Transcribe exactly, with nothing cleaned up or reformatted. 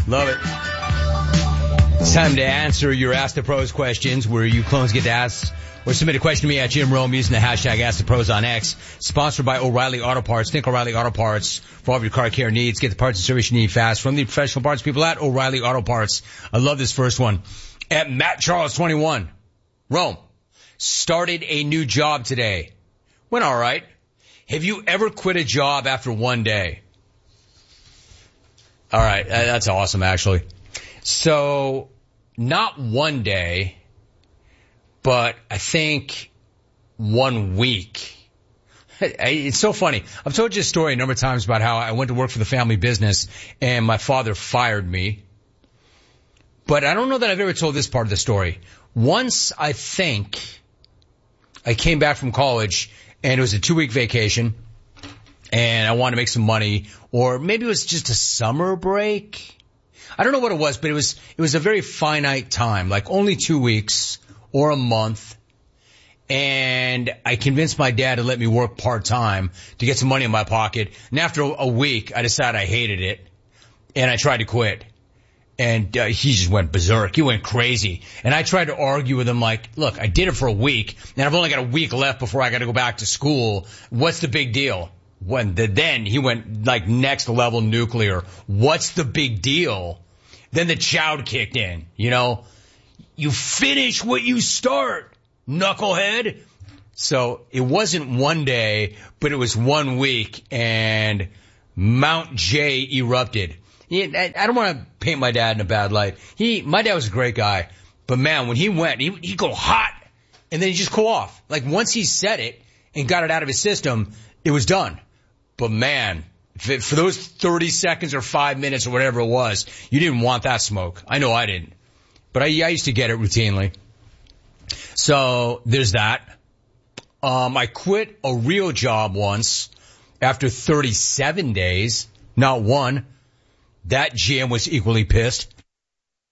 Love it. It's time to answer your Ask the Pros questions, where you clones get to ask or submit a question to me at Jim Rome using the hashtag Ask the Pros on X. Sponsored by O'Reilly Auto Parts. Think O'Reilly Auto Parts for all of your car care needs. Get the parts and service you need fast from the professional parts people at O'Reilly Auto Parts. I love this first one. At Matt Charles twenty-one. Rome. Started a new job today. Went all right. Have you ever quit a job after one day? All right. That's awesome, actually. So, not one day, but I think one week. It's so funny. I've told you a story a number of times about how I went to work for the family business and my father fired me. But I don't know that I've ever told this part of the story. Once, I think, I came back from college and it was a two-week vacation and I wanted to make some money, or maybe it was just a summer break. I don't know what it was, but it was, it was a very finite time, like only two weeks or a month. And I convinced my dad to let me work part-time to get some money in my pocket. And after a week, I decided I hated it and I tried to quit. And uh, he just went berserk. He went crazy. And I tried to argue with him like, look, I did it for a week and I've only got a week left before I got to go back to school. What's the big deal? When the, then he went like next level nuclear. What's the big deal? Then the child kicked in, you know, you finish what you start, knucklehead. So it wasn't one day, but it was one week and Mount J erupted. He, I, I don't want to paint my dad in a bad light. He, my dad was a great guy, but man, when he went, he, he'd go hot and then he'd just cool off. Like once he said it and got it out of his system, it was done. But man, for those thirty seconds or five minutes or whatever it was, you didn't want that smoke. I know I didn't. But I, I used to get it routinely. So there's that. Um, I quit a real job once after thirty-seven days, not one. That G M was equally pissed.